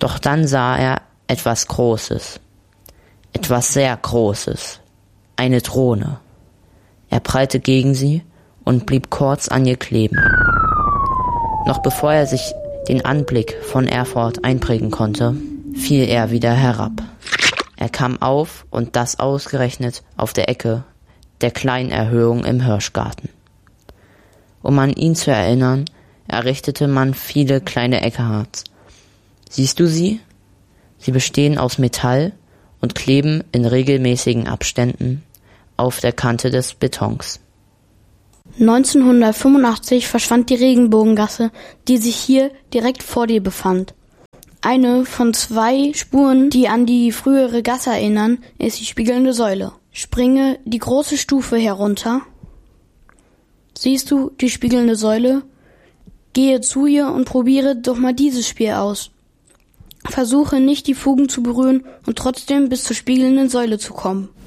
Doch dann sah er etwas Großes, etwas sehr Großes, eine Drohne. Er prallte gegen sie und blieb kurz an ihr kleben. Noch bevor er sich den Anblick von Erfurt einprägen konnte, fiel er wieder herab. Er kam auf und das ausgerechnet auf der Ecke der kleinen Erhöhung im Hirschgarten. Um an ihn zu erinnern, errichtete man viele kleine Eckerharts. Siehst du sie? Sie bestehen aus Metall und kleben in regelmäßigen Abständen auf der Kante des Betons. 1985 verschwand die Regenbogengasse, die sich hier direkt vor dir befand. Eine von 2 Spuren, die an die frühere Gasse erinnern, ist die spiegelnde Säule. Springe die große Stufe herunter. Siehst du die spiegelnde Säule? Gehe zu ihr und probiere doch mal dieses Spiel aus. Versuche nicht die Fugen zu berühren und trotzdem bis zur spiegelnden Säule zu kommen.